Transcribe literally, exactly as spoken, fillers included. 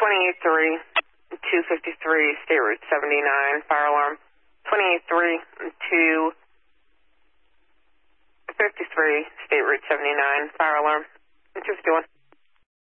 twenty-eight three, two fifty-three, State Route seventy-nine, fire alarm. twenty-eight three, two fifty-three, State Route seventy-nine, fire alarm. two fifty-one.